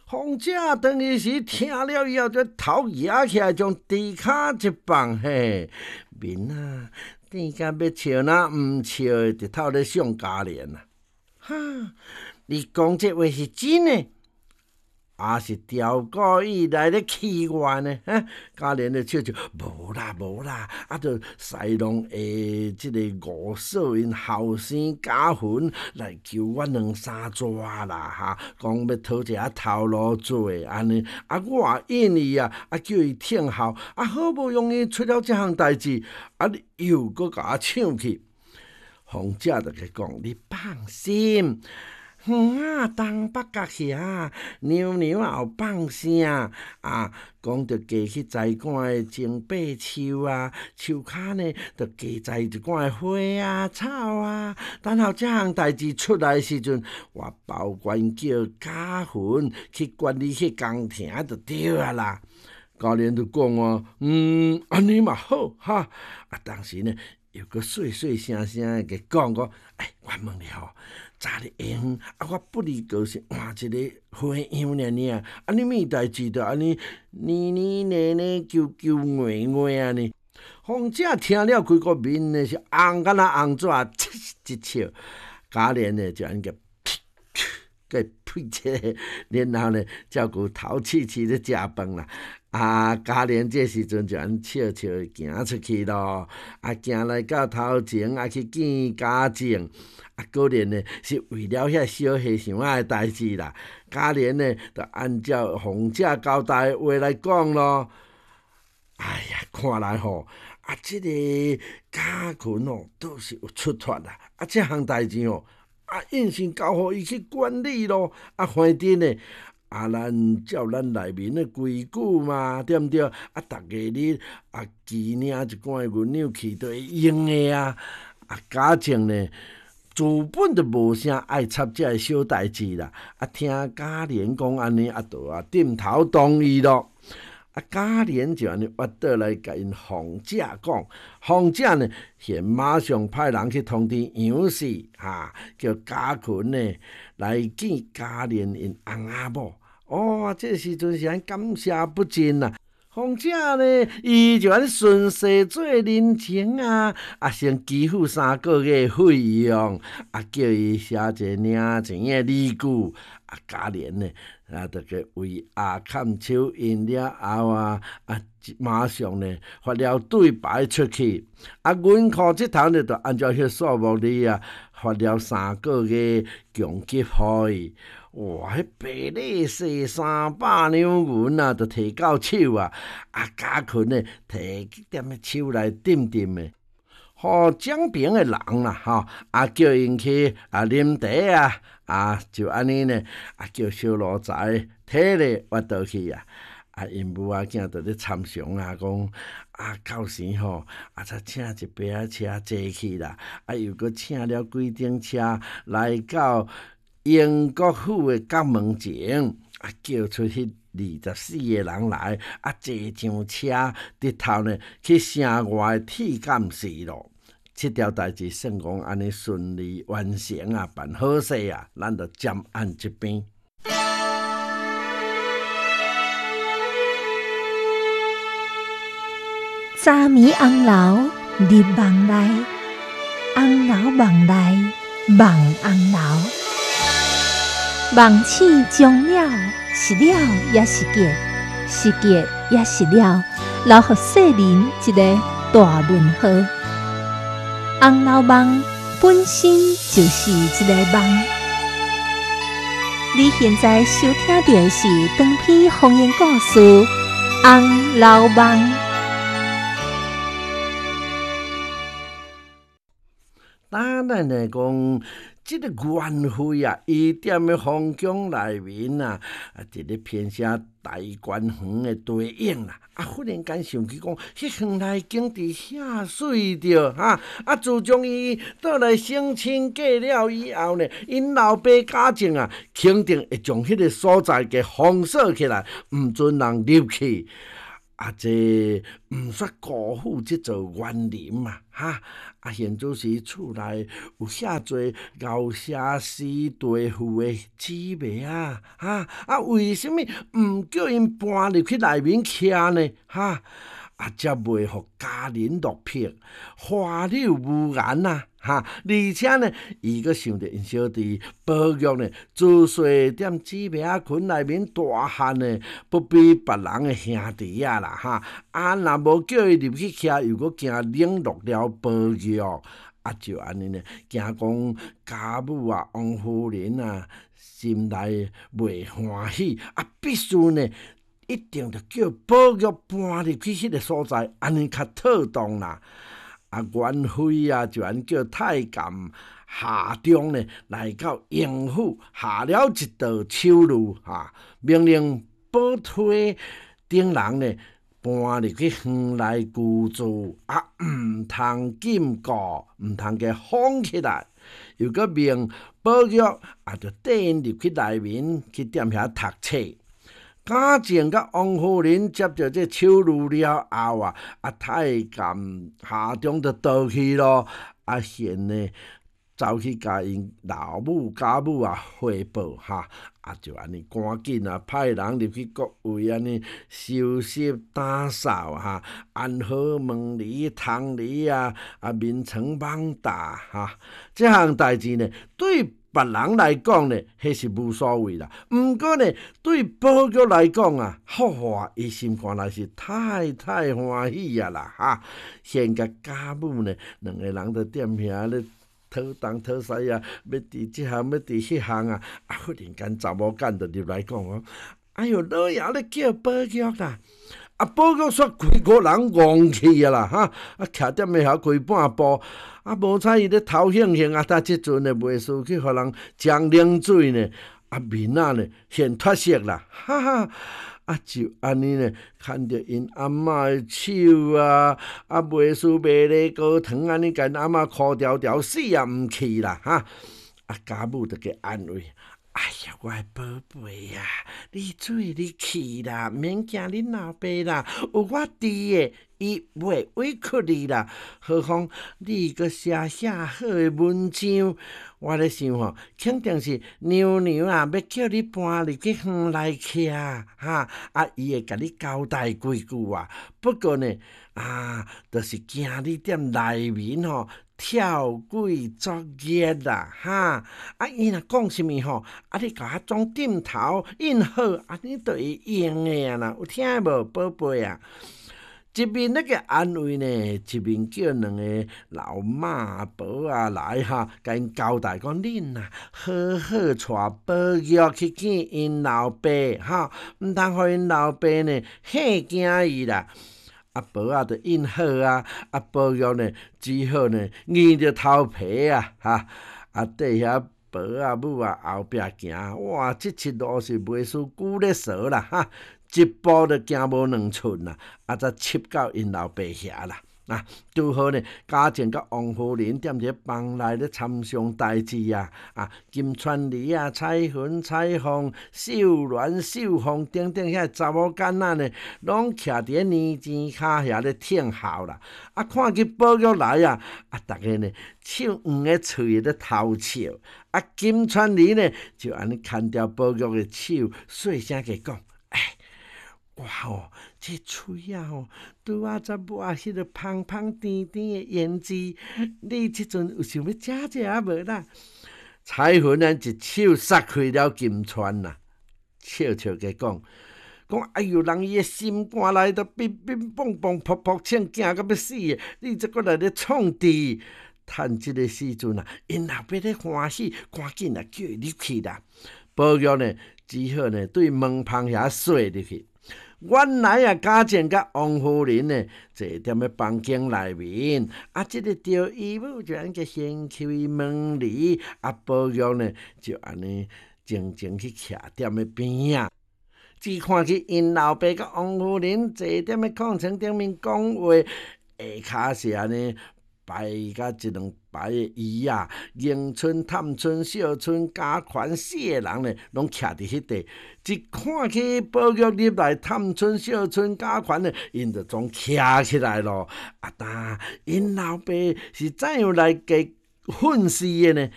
凤姐当时时听了以后，就头摇起来，将猪骹一放，嘿，面啊甜甲要笑哪毋笑的，直头咧想嘉莲啊！哈，你讲这话是真的？也是调故意来咧气我呢？哈，嘉莲的笑笑，无啦无啦，就西龙下即个五嫂因后生家婚来求我2-3纸啦，哈，讲要讨一下头路做安尼，我应伊啊，叫伊听候，好无容易出了这项代志，你又搁甲我抢去。凤姐就甲讲：你放心。东北角遐娘娘也有放声讲着加去栽管的前八树树骹呢，着加栽一寡花草等候这项代志出来的时阵，我保管叫家魂去管理迄工程就对啦。嘉莲就讲安尼嘛好哈。当时呢，又搁细细声声的讲我问你吼。早日会远我不离高兴换一个花样尔，你咩代志着安尼呢呢呢啾啾歪歪呢？凤姐听了规个面呢是红敢若红纸，一笑。嘉莲呢就安个个呸切，然后呢照顾头气气咧食饭啦。嘉莲这时阵就安笑笑行出去咯，行来到头前去见嘉靖。果然呢，是为了遐小和尚的代志啦。嘉莲呢，就按照凤姐交代的话来讲咯。看来吼，这个家群倒是有出脱啦。这项代志硬是交互伊去管理咯。反正呢，咱照咱内面的规矩嘛，对毋对？逐个日纪念一寡银两去都会用的嘉靖呢。自本就无啥爱插这个小代志啦，听嘉莲讲安尼，就点头同意咯。嘉莲就安尼挖倒来甲因凤姐讲，凤姐呢，先马上派人去通知杨氏叫家群呢来见嘉莲因翁仔某。这时阵是安感谢不尽啦。凤姐呢，伊就安顺势做人情先支付3个月费用，叫伊写一个领钱的字据。嘉莲呢，就个为砍手印了后马上呢发了对白出去。银行这头呢，就按照迄数目里发了3个月强给费。哇！迄白利息300两银就摕到手嘉群呢摕踮咧手内点点的，互江边的人啦叫因去啉茶就安尼呢叫小路仔摕咧挖倒去因母仔囝就咧参详讲到时吼才请一班车坐去啦，又搁请了几顶车来到英国府的角门前，叫出去24个人来，坐上车，直头呢去城外的铁监寺咯。这条代志算讲安尼顺利完成办好势咱就暂按一边。 早暝红楼入梦内，红楼梦内梦红楼。梦醒终了，是了也是结，是结也是了，留予世人一个大问号。红楼梦本身就是一个梦。你现在收听到的是长篇方言故事《红楼梦》。 咱来讲。这个元妃伊踮咧皇宫内面伫咧编写大观园的地影啦。忽然间想起讲，迄园内景致遐水着自从伊倒来省亲嫁了以后呢，因老爸嘉靖肯定会将迄个所在给封锁起来，毋准人入去。 这毋煞辜负即座园林嘛，哈！现主是厝内有遐侪熬写诗地赋的姊妹啊，哈！为什么毋叫因搬入去内面徛呢？哈！才袂互家人落魄，花柳无颜啊！哈，而且呢，伊阁想着因小弟保育呢，自细踮姊妹仔群内面大汉呢，不比别人的兄弟啊啦！哈，若无叫伊入去徛，又阁惊冷落了保育，就安尼呢，惊讲家母啊、王夫人啊，心内袂欢喜，必须呢。一定着叫保育搬入去迄个所在，安尼较妥当啦。元妃啊，就安叫太监夏中呢，来到应府下了一道手谕命令保推等人呢搬入去园内居住，毋通禁锢，毋通给封起来。又阁命保育着带因入去内面去踮遐读册。嘉靖甲王夫人接着这手谕了后太监夏中就倒去咯。现呢走去甲因老母家母汇报就安尼赶紧派人入去各位安尼收拾打扫安好门篱窗篱面床网搭这项代志呢对别人来讲呢，迄是无所谓啦。毋过呢，对保育来讲伊心肝内是太欢喜啦现甲家母呢，两个人就踮遐咧讨东讨西要伫即项要伫迄项忽然间查某干就入来讲哎哟，老爷咧叫保育啦。保育煞规个人戇去啦徛踮咧遐开半步，无彩伊咧头醒醒但即阵呢袂输去互人将冷水呢，面呢现脱色啦，就安尼呢，看着因阿嬷的手袂输卖咧高糖安尼，甲因阿嬷哭条条，死也毋去啦家母就给安慰。哎呀，我的宝贝啊，你水你去啦，免惊恁老爸啦，有我伫的，伊袂委屈你啦。何况你阁写好的文章，我咧想肯定是娘娘要叫你搬入去园内徛伊会甲你交代几句不过呢就是惊你踮内面跳鬼作孽啦伊若讲什么你甲我装点头应好，安尼就会用的啦，有听无，宝贝啊？一面咧个安慰呢，一面叫两个老妈婆来甲因交代讲，恁好好带保育去见因老爸毋通互因老爸呢吓惊伊啦。婆就应好保育呢只好呢硬着头皮缀遐婆母后壁行，哇！即一路是袂输久咧熟啦一步就行无2寸啦，才插到因老爸遐啦。拄好呢，嘉靖甲王夫人踮伫房内咧参详代志金川梨彩云、彩凤、秀鸾、秀凤等等遐查某囡仔呢，拢徛伫年前骹遐咧听候啦。看见保育来逐个呢手黄个喙咧偷笑。金川梨呢就安尼牵着保育的手，细声个讲。哇这喙拄才抹迄个芳芳甜甜的胭脂，你即阵有想要食无啦？彩云一手撒开了金川笑笑个讲，哎哟，人伊的心肝内都乒乒乓乓、噗噗呛，惊到要死的，你则搁来咧创治？趁即个时阵因老爸咧欢喜，赶紧叫伊入去啦。保育呢，只好呢对门旁遐坐入去。原来嘉靖甲王夫人呢，坐踮咧房间内面，即个着姨母就安个掀开门帘，保育呢就安尼静静去徛踮咧边只看去因老爸甲王夫人坐踮咧炕床顶面讲话，下骹是安尼排甲一两排的鱼啊，迎春、探春、少春、家权4个人呢，拢徛伫迄块。一看起宝玉入来，探春、少春、家权呢，因就总徛起来咯。啊，但因老爸是怎样来给训示的呢？